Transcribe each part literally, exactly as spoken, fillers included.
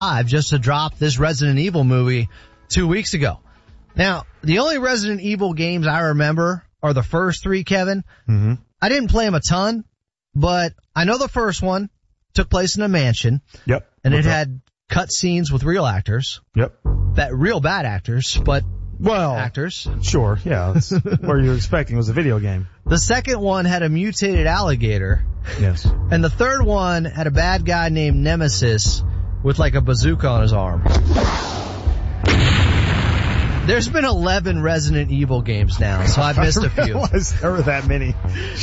I've just to drop this Resident Evil movie two weeks ago. Now, the only Resident Evil games I remember are the first three, Kevin. Mm-hmm. I didn't play them a ton, but I know the first one took place in a mansion. Yep. And What's it up? had cut scenes with real actors. Yep. That real bad actors, but well, actors. Sure, yeah. That's what you're expecting. It was a video game. The second one had a mutated alligator. Yes. And the third one had a bad guy named Nemesis with like a bazooka on his arm. There's been eleven Resident Evil games now, so I've missed a few. I realized there were that many.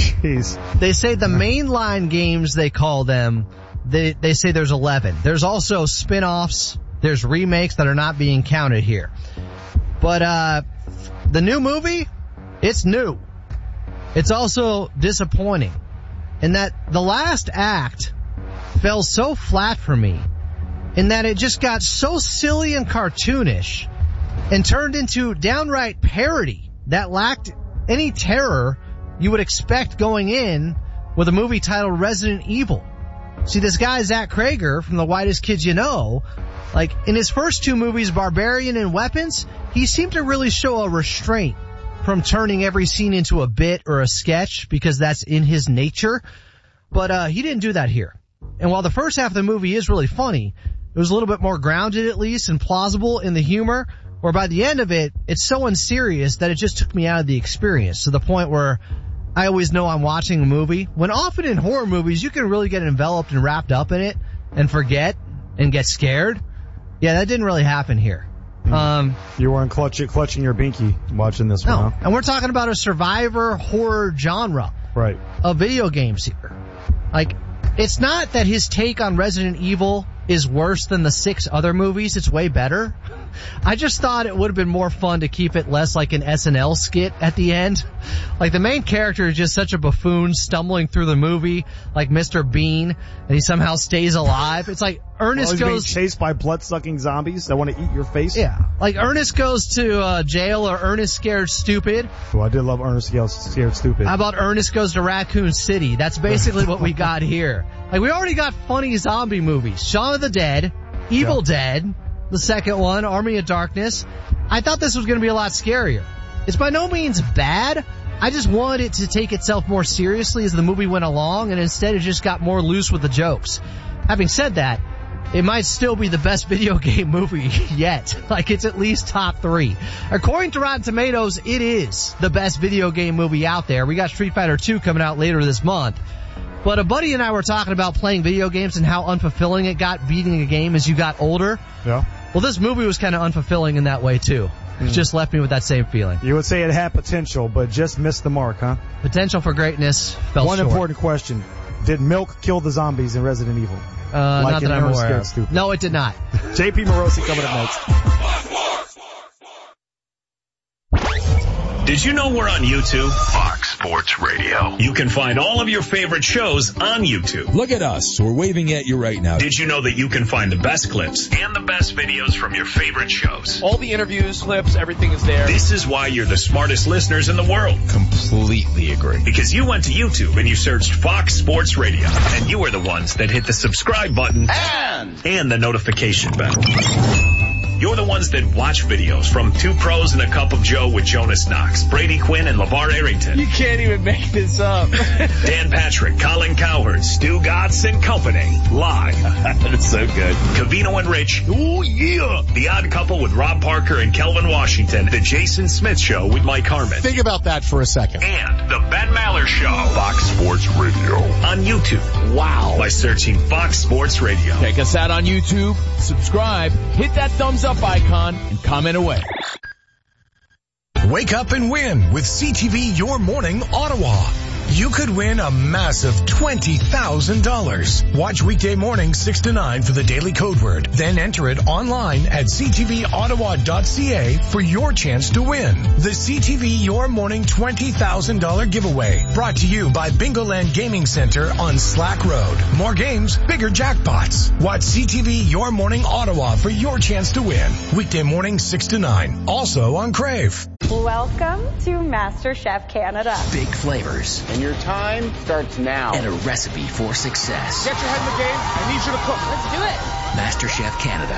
Jeez. They say the mainline games, they call them, they, they say there's eleven. There's also spin-offs, there's remakes that are not being counted here. But, uh, the new movie, it's new. It's also disappointing in that the last act fell so flat for me in that it just got so silly and cartoonish and turned into downright parody that lacked any terror you would expect going in with a movie titled Resident Evil. See, this guy, Zach Krager, from The Whitest Kids You Know, like, in his first two movies, Barbarian and Weapons, he seemed to really show a restraint from turning every scene into a bit or a sketch because that's in his nature. But, uh, he didn't do that here. And while the first half of the movie is really funny, it was a little bit more grounded at least and plausible in the humor, where by the end of it, it's so unserious that it just took me out of the experience to the point where I always know I'm watching a movie. When often in horror movies, you can really get enveloped and wrapped up in it and forget and get scared. Yeah, that didn't really happen here. Um, you weren't clutching, clutching your binky watching this no, one, huh? And we're talking about a survivor horror genre. Right. Of video games here. Like, it's not that his take on Resident Evil is worse than the six other movies. It's way better. I just thought it would have been more fun to keep it less like an S N L skit at the end. Like, the main character is just such a buffoon stumbling through the movie like Mister Bean, and he somehow stays alive. It's like Ernest well, he's goes... being chased by blood-sucking zombies that want to eat your face? Yeah. Like, Ernest goes to uh, jail, or Ernest Scared Stupid. Oh, I did love Ernest Scared Stupid. How about Ernest Goes to Raccoon City? That's basically what we got here. Like, we already got funny zombie movies. Shaun of the Dead, Evil yeah. Dead, the second one, Army of Darkness. I thought this was going to be a lot scarier. It's by no means bad. I just wanted it to take itself more seriously as the movie went along, and instead it just got more loose with the jokes. Having said that, it might still be the best video game movie yet. Like, it's at least top three. According to Rotten Tomatoes, it is the best video game movie out there. We got Street Fighter two coming out later this month. But a buddy and I were talking about playing video games and how unfulfilling it got beating a game as you got older. Yeah. Well, this movie was kind of unfulfilling in that way, too. It just left me with that same feeling. You would say it had potential, but just missed the mark, huh? Potential for greatness fell One short. important question. Did milk kill the zombies in Resident Evil? Uh, like not that I'm aware of. Stupid. No, it did not. J P Morosi coming up next. Did you know we're on YouTube? Fox Sports Radio. You can find all of your favorite shows on YouTube. Look at us. We're waving at you right now. Did you know that you can find the best clips and the best videos from your favorite shows? All the interviews, clips, everything is there. This is why you're the smartest listeners in the world. Completely agree. Because you went to YouTube and you searched Fox Sports Radio. And you were the ones that hit the subscribe button and, and the notification bell. You're the ones that watch videos from Two Pros and a Cup of Joe with Jonas Knox, Brady Quinn, and LeVar Arrington. You can't even make this up. Dan Patrick, Colin Cowherd, Stu Gatz and Company. Live. That's so good. Covino and Rich. Ooh, yeah. The Odd Couple with Rob Parker and Kelvin Washington. The Jason Smith Show with Mike Harmon. Think about that for a second. And the Ben Maller Show. Fox Sports Radio. On YouTube. Wow. By searching Fox Sports Radio. Check us out on YouTube. Subscribe. Hit that thumbs up icon and comment away. Wake up and win with C T V Your Morning Ottawa. You could win a massive twenty thousand dollars. Watch weekday morning six to nine for the daily code word. Then enter it online at c t v ottawa dot c a for your chance to win. The C T V Your Morning twenty thousand dollars giveaway. Brought to you by Bingoland Gaming Center on Slack Road. More games, bigger jackpots. Watch C T V Your Morning Ottawa for your chance to win. Weekday morning six to nine. Also on Crave. Welcome to MasterChef Canada. Big flavors. And your time starts now. And a recipe for success. Get your head in the game. I need you to cook. Let's do it. MasterChef Canada.